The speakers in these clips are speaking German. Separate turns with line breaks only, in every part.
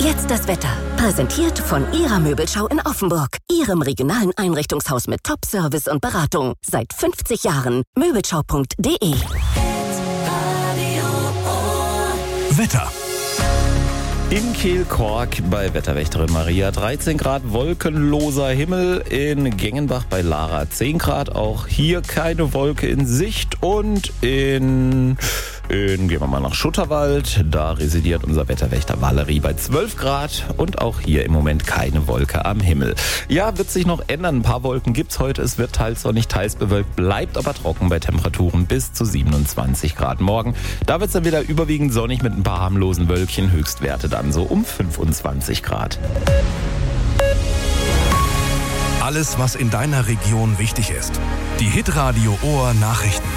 Jetzt das Wetter. Präsentiert von Ihrer Möbelschau in Offenburg. Ihrem regionalen Einrichtungshaus mit Top-Service und Beratung. Seit 50 Jahren. Möbelschau.de.
Wetter.
In Kehl-Kork bei Wetterwächterin Maria 13 Grad, wolkenloser Himmel. In Gengenbach bei Lara 10 Grad, auch hier keine Wolke in Sicht. Und gehen wir mal nach Schutterwald, da residiert unser Wetterwächter Valerie bei 12 Grad und auch hier im Moment keine Wolke am Himmel. Ja, wird sich noch ändern, ein paar Wolken gibt's heute, es wird teils sonnig, teils bewölkt, bleibt aber trocken bei Temperaturen bis zu 27 Grad morgen. Da wird's dann wieder überwiegend sonnig mit ein paar harmlosen Wölkchen, Höchstwerte dann so um 25 Grad.
Alles, was in deiner Region wichtig ist. Die Hitradio Ohr Nachrichten.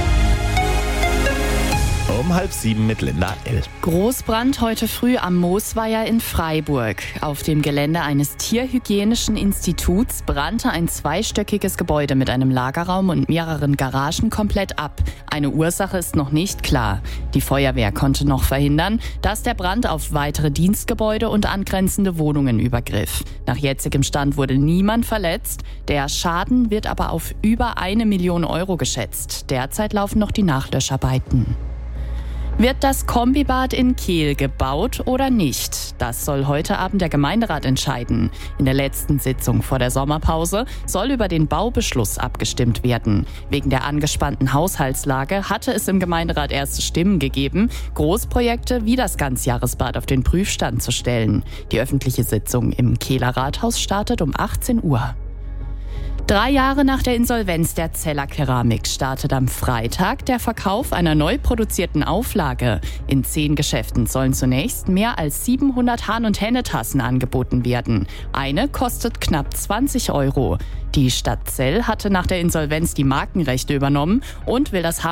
Um 6:30 mit Linda L.
Großbrand heute früh am Moosweiher in Freiburg. Auf dem Gelände eines Tierhygienischen Instituts brannte ein zweistöckiges Gebäude mit einem Lagerraum und mehreren Garagen komplett ab. Eine Ursache ist noch nicht klar. Die Feuerwehr konnte noch verhindern, dass der Brand auf weitere Dienstgebäude und angrenzende Wohnungen übergriff. Nach jetzigem Stand wurde niemand verletzt. Der Schaden wird aber auf über 1 Million Euro geschätzt. Derzeit laufen noch die Nachlöscharbeiten. Wird das Kombibad in Kehl gebaut oder nicht? Das soll heute Abend der Gemeinderat entscheiden. In der letzten Sitzung vor der Sommerpause soll über den Baubeschluss abgestimmt werden. Wegen der angespannten Haushaltslage hatte es im Gemeinderat erste Stimmen gegeben, Großprojekte wie das Ganzjahresbad auf den Prüfstand zu stellen. Die öffentliche Sitzung im Kehler Rathaus startet um 18 Uhr. 3 Jahre nach der Insolvenz der Zeller Keramik startet am Freitag der Verkauf einer neu produzierten Auflage. In 10 Geschäften sollen zunächst mehr als 700 Hahn- und Hennetassen angeboten werden. Eine kostet knapp 20 Euro. Die Stadt Zell hatte nach der Insolvenz die Markenrechte übernommen und will das